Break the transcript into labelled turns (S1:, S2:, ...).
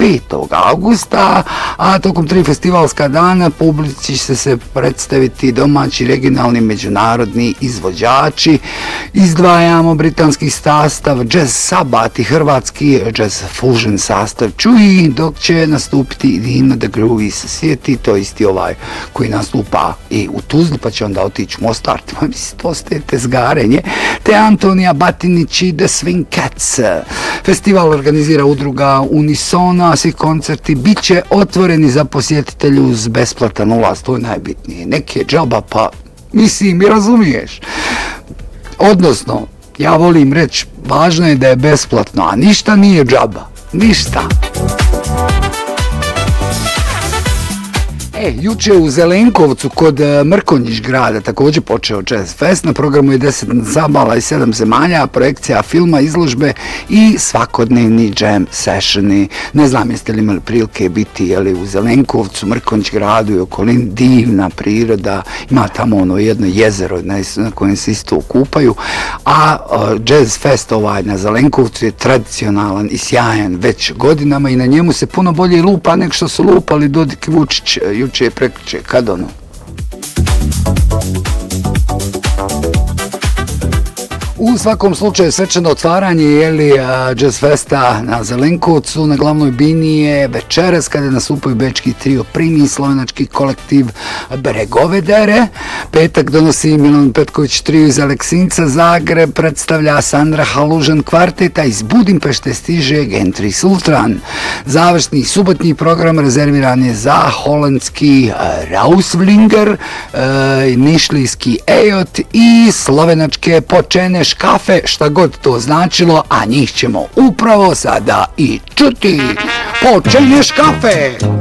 S1: 5. augusta, a tokom 3 festivalska dana publici će se predstaviti domaći, regionalni, međunarodni izvođači. Izdvajamo britanski sastav Jazz Sabbath i hrvatski Jazz Fusion sastav Čuji, dok će nastupiti Dino the Groovy Society, to isti ovaj koji nastupa i u Tuzli, pa će onda otići u Mostar, to ste tezgarenje, te Antonija Batinić i The Swing Cats. Festival organizira udruga Unisona, svi koncerti bit će otvoreni za posjetitelju uz besplatan ulaz, to je najbitnije. Neki je džaba, pa mislim, razumiješ. Odnosno, ja volim reći, važno je da je besplatno, a ništa nije džaba. Ništa. Juče u Zelenkovcu kod Mrkonjić grada također počeo Jazz Fest. Na programu je 10 zabala i 7 zemalja, projekcija filma, izložbe i svakodnevni jam sessioni. Ne znam jeste li imali prilike biti u Zelenkovcu, Mrkonjić gradu i okolini, divna priroda, ima tamo ono jedno jezero na kojem se isto kupaju, a Jazz Fest na Zelenkovcu je tradicionalan i sjajan već godinama i na njemu se puno bolje lupa nego što su lupali Dodik i Vučić juče i prekjuče, kad ono? U svakom slučaju svečano otvaranje Jazz Festa na Zelenkovcu na glavnoj bini je večeras kada nastupaju bečki trio Primi, slovenački kolektiv Bregovedere. Petak donosi Milan Petković trio iz Aleksinca, Zagreb predstavlja Sandra Halužan kvarteta, iz Budimpešte stiže Gentry Sultran. Završni subotnji program rezerviran je za holandski Rausvlinger, nišlijski Ejot i slovenačke Počene Škafe, šta god to značilo, a njih ćemo upravo sada i čuti. Počene Škafe!